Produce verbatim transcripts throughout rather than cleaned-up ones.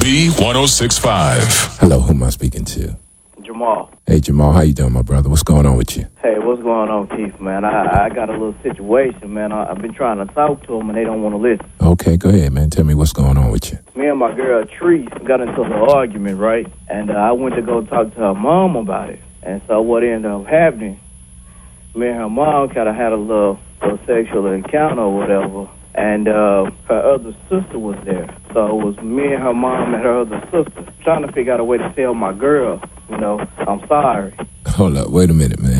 B one oh six point five. Hello, who am I speaking to? Jamal. Hey, Jamal, how you doing, my brother? What's going on with you? Hey, what's going on, Keith, man? I, I got a little situation, man. I, I've been trying to talk to them, and they don't want to listen. Okay, go ahead, man. Tell me what's going on with you. Me and my girl, Treese, got into an argument, right? And uh, I went to go talk to her mom about it. And so what ended up happening, me and her mom kind of had a little, little sexual encounter or whatever. And uh, her other sister was there. So it was me and her mom and her other sister trying to figure out a way to tell my girl, you know, I'm sorry. Hold up, wait a minute, man.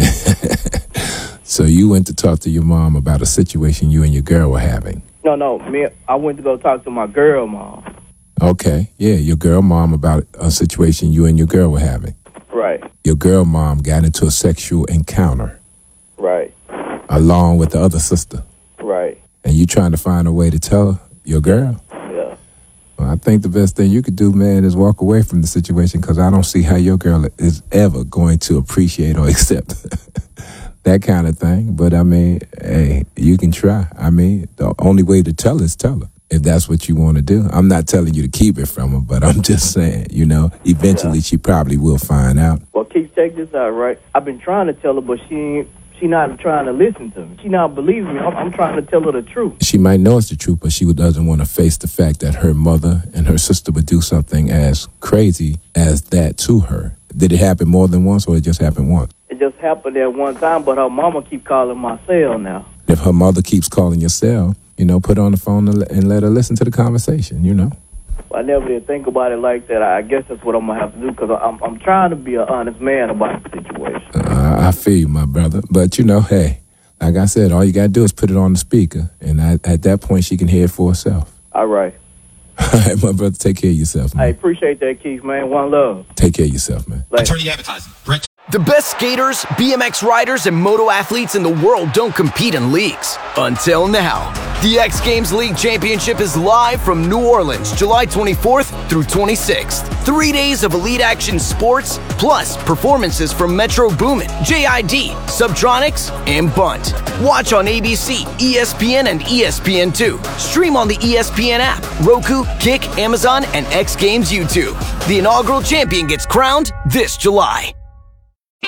So you went to talk to your mom about a situation you and your girl were having? No, no, me. I went to go talk to my girl mom. Okay, yeah, your girl mom about a situation you and your girl were having. Right. Your girl mom got into a sexual encounter. Right. Along with the other sister. Right. And you trying to find a way to tell your girl? Yeah. Well, I think the best thing you could do, man, is walk away from the situation, because I don't see how your girl is ever going to appreciate or accept that kind of thing. But, I mean, hey, you can try. I mean, the only way to tell is tell her, if that's what you want to do. I'm not telling you to keep it from her, but I'm just saying, you know, eventually yeah. she probably will find out. Well, Keith, check this out, right? I've been trying to tell her, but she ain't. She not trying to listen to me. She not believing me. I'm, I'm trying to tell her the truth. She might know it's the truth, but she doesn't want to face the fact that her mother and her sister would do something as crazy as that to her. Did it happen more than once, or it just happened once? It just happened at one time, but her mama keep calling my cell now. If her mother keeps calling your cell, you know, put her on the phone and let her listen to the conversation, you know. I never did think about it like that. I guess that's what I'm going to have to do, because I'm, I'm trying to be an honest man about the situation. Uh, I feel you, my brother. But, you know, hey, like I said, all you got to do is put it on the speaker, and I, at that point, she can hear it for herself. All right. All right, my brother, take care of yourself, man. I appreciate that, Keith, man. One love. Take care of yourself, man. Attorney advertising. Brett. The best skaters, B M X riders, and moto athletes in the world don't compete in leagues. Until now. The X Games League Championship is live from New Orleans, July twenty-fourth through twenty-sixth. Three days of elite action sports, plus performances from Metro Boomin, J I D, Subtronics, and Bunt. Watch on A B C, E S P N, and E S P N two. Stream on the E S P N app, Roku, Kick, Amazon, and X Games YouTube. The inaugural champion gets crowned this July.